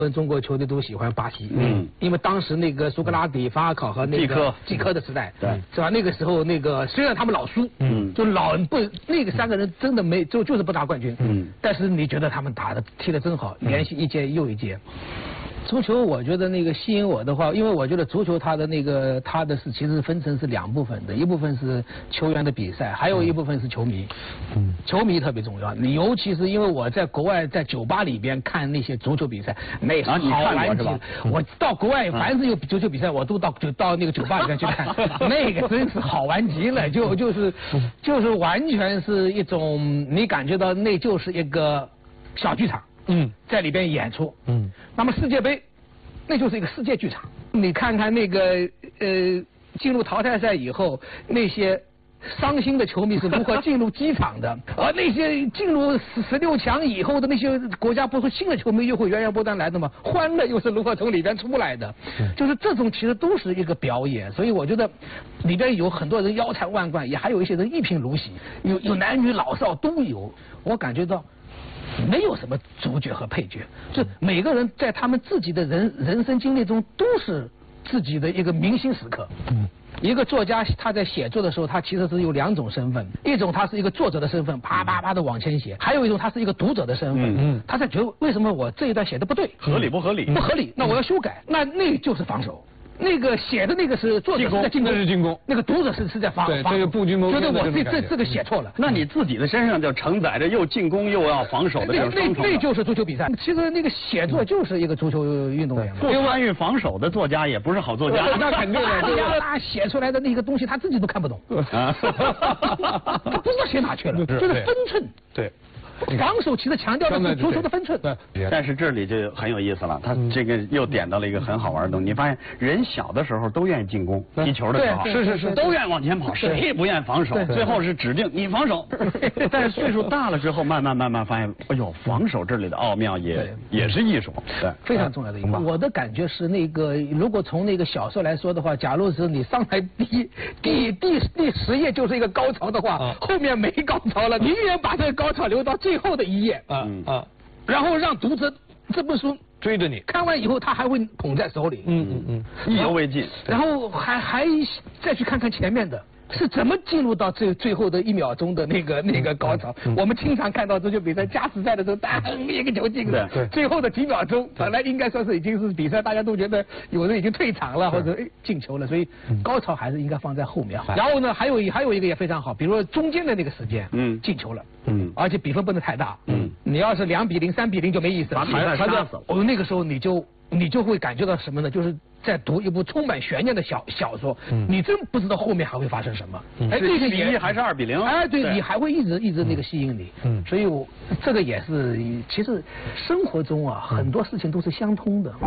中国球队都喜欢巴西，因为当时那个苏格拉底、法尔考和那个季科的时代，对，是吧？那个时候那个虽然他们老输，就老不那个3个人真的没就是不拿冠军，但是你觉得他们踢得真好，连续一届又一届。足球我觉得那个吸引我的话，因为我觉得足球它的其实分成是2部分的，一部分是球员的比赛，还有一部分是球迷。球迷特别重要，尤其是因为我在国外在酒吧里边看那些足球比赛，那好玩极了。我到国外凡是有足球比赛，我都到那个酒吧里面去看，那个真是好玩极了，就是完全是一种你感觉到那就是一个小剧场。在里边演出。那么世界杯，那就是一个世界剧场。你看看那个进入淘汰赛以后，那些伤心的球迷是如何进入机场的，而那些进入16强以后的那些国家，不是新的球迷又会源源不断来的吗？欢乐又是如何从里边出来的？就是这种其实都是一个表演，所以我觉得里边有很多人腰缠万贯，也还有一些人一贫如洗，有男女老少都有。我感觉到。没有什么主角和配角，就每个人在他们自己的人生经历中都是自己的一个明星时刻。一个作家他在写作的时候，他其实是有2种身份，一种他是一个作者的身份，啪啪啪的往前写；还有一种他是一个读者的身份。他在觉得为什么我这一段写的不对， 合理不合理？ 不合理，那我要修改，那就是防守。那个写的那个是作者是在进攻， 那是进攻。 那个读者是在防。 对，这个步军谋。 觉得我这个写错了。 那你自己的身上就承载着又进攻又要防守的这种双重。 那就是足球比赛。其实那个写作就是一个足球运动员。 不参与防守的作家也不是好作家。 那肯定的。 他写出来的那个东西他自己都看不懂。他不知道写哪去了，就是分寸。 对。 防守其实强调的是足球的分寸。 对，但是这里就很有意思了，他这个又点到了一个很好玩的东西。你发现人小的时候都愿意进攻，踢球的时候是都愿意往前跑，谁也不愿意防守。最后是指定你防守。但是岁数大了之后，慢慢发现，哎呦，防守这里的奥妙也是艺术，对， 非常重要的一个。我的感觉是那个，如果从那个小说来说的话，假如是你上来第10页就是一个高潮的话，后面没高潮了，宁愿把这个高潮留到最后的1页，然后让读者这本书追着你看完以后，他还会捧在手里， 意犹未尽， 然后还再去看看前面的。是怎么进入到最后的1秒钟的那个高潮？我们经常看到足球比赛加时赛的时候，当一个球进了，最后的几秒钟，本来应该说是已经是比赛，大家都觉得有人已经退场了，或者进球了，所以高潮还是应该放在后面。然后呢，还有一个也非常好，比如说中间的那个时间，进球了，而且比分不能太大，你要是2比0、3比0就没意思了， 把比赛杀死了。 那个时候你就会感觉到什么呢？就是在读一部充满悬念的小说，你真不知道后面还会发生什么。 哎，这个1还是2比0？ 哎，对，你还会一直那个吸引你。所以这个也是，其实生活中啊，很多事情都是相通的。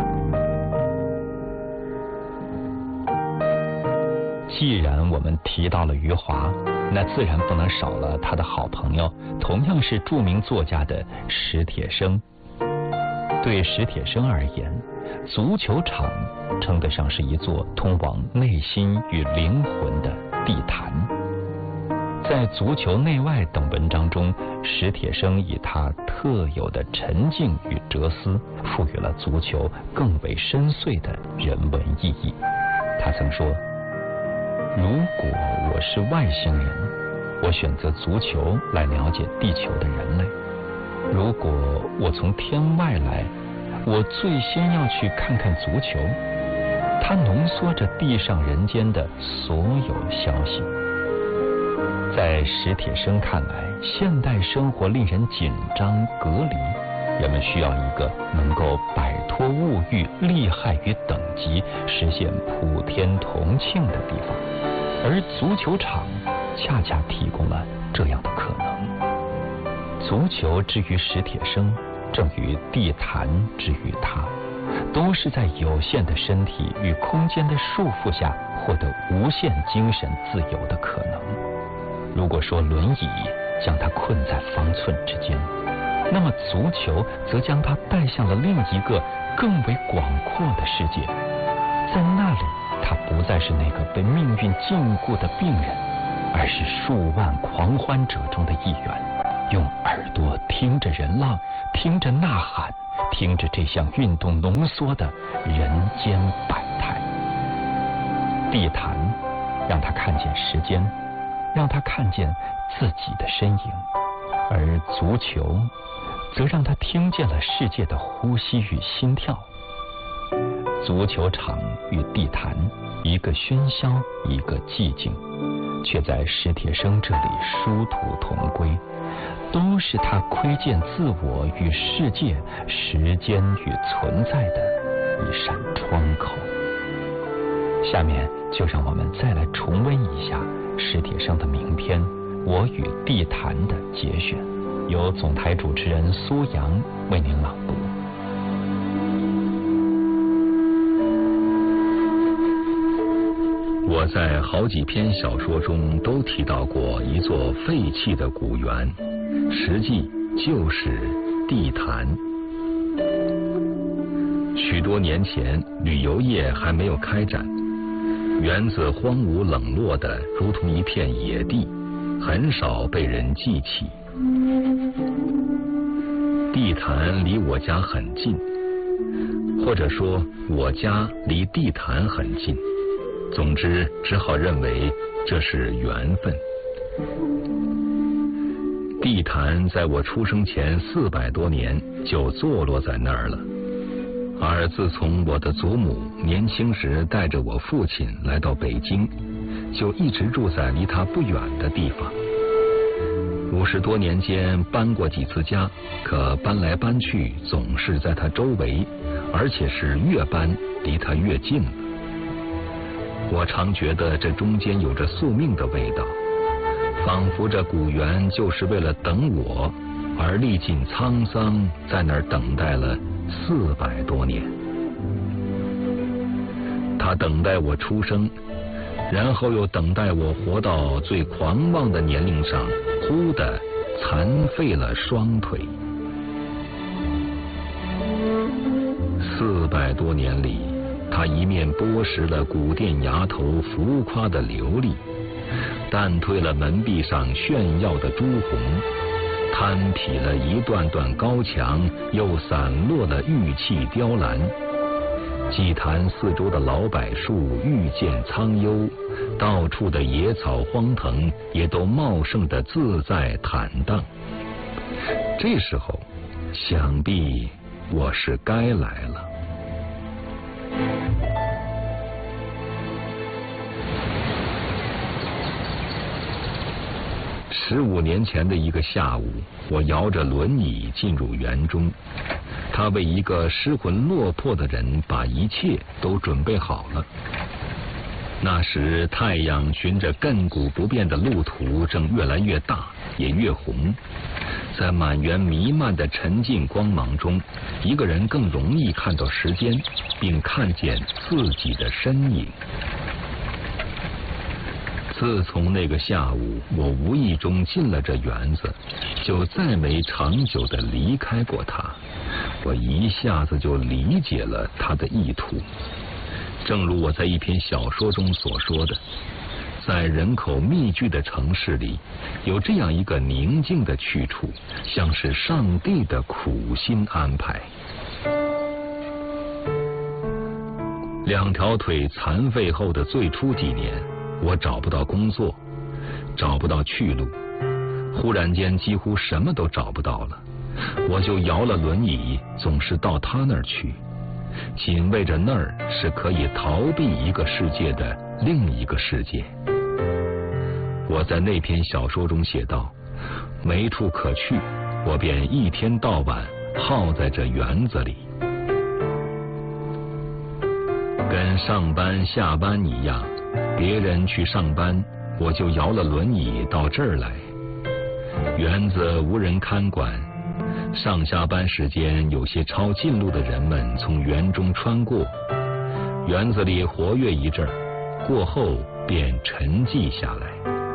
既然我们提到了余华，那自然不能少了他的好朋友，同样是著名作家的史铁生。对史铁生而言，足球场称得上是一座通往内心与灵魂的地坛。在《足球内外》等文章中，史铁生以他特有的沉静与哲思，赋予了足球更为深邃的人文意义。他曾说，如果我是外星人，我选择足球来了解地球的人类。如果我从天外来，我最先要去看看足球，它浓缩着地上人间的所有消息。在史铁生看来，现代生活令人紧张隔离，人们需要一个能够摆脱物欲、利害与等级，实现普天同庆的地方，而足球场恰恰提供了这样的可能。足球之于史铁生，正与地坛之于他，都是在有限的身体与空间的束缚下获得无限精神自由的可能。如果说轮椅将他困在方寸之间，那么足球则将他带向了另一个更为广阔的世界。在那里，他不再是那个被命运禁锢的病人，而是数万狂欢者中的一员，用耳朵听着人浪，听着呐喊， 听着这项运动浓缩的人间百态。地毯让他看见时间，让他看见自己的身影，而足球则让他听见了世界的呼吸与心跳。足球场与地毯，一个喧嚣，一个寂静，却在史铁生这里殊途同归，都是他窥见自我与世界、时间与存在的一扇窗口。下面就让我们再来重温一下史铁生的名篇《我与地坛》的节选，由总台主持人苏阳为您朗读。 我在好几篇小说中都提到过一座废弃的古园，实际就是地坛。许多年前，旅游业还没有开展，园子荒芜冷落的如同一片野地，很少被人记起。地坛离我家很近，或者说我家离地坛很近，总之只好认为这是缘分。地坛在我出生前400多年就坐落在那儿了，而自从我的祖母年轻时带着我父亲来到北京，就一直住在离他不远的地方。50多年间搬过几次家，可搬来搬去总是在他周围，而且是越搬离他越近了。我常觉得这中间有着宿命的味道，仿佛这古园就是为了等我而历尽沧桑，在那儿等待了400多年。他等待我出生，然后又等待我活到最狂妄的年龄上，忽地残废了双腿。400多年里，他一面剥蚀了古殿崖头浮夸的琉璃，淡褪了门壁上炫耀的朱红，摊劈了一段段高墙，又散落了玉砌雕栏。祭坛四周的老柏树愈见苍幽，到处的野草荒藤也都茂盛的自在坦荡。这时候，想必我是该来了。15年前的一个下午，我摇着轮椅进入园中，他为一个失魂落魄的人把一切都准备好了。那时太阳循着亘古不变的路途正越来越大，也越红，在满园弥漫的沉静光芒中，一个人更容易看到时间，并看见自己的身影。自从那个下午我无意中进了这园子，就再没长久地离开过它。我一下子就理解了他的意图。正如我在一篇小说中所说的，在人口密聚的城市里，有这样一个宁静的去处，像是上帝的苦心安排。2条腿残废后的最初几年，我找不到工作，找不到去路，忽然间几乎什么都找不到了。我就摇了轮椅，总是到他那儿去，紧卫着那儿是可以逃避一个世界的另一个世界。我在那篇小说中写道，没处可去，我便一天到晚耗在这园子里。跟上班下班一样，别人去上班，我就摇了轮椅到这儿来。园子无人看管，上下班时间有些抄近路的人们从园中穿过，园子里活跃一阵儿，过后便沉寂下来。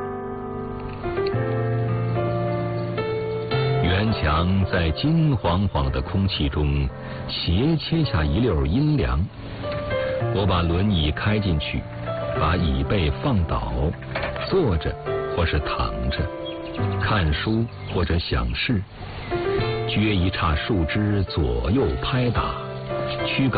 园墙在金黄黄的空气中斜切下一溜阴凉。我把轮椅开进去，把椅背放倒，坐着或是躺着，看书或者想事。 撅一叉树枝左右拍打，躯干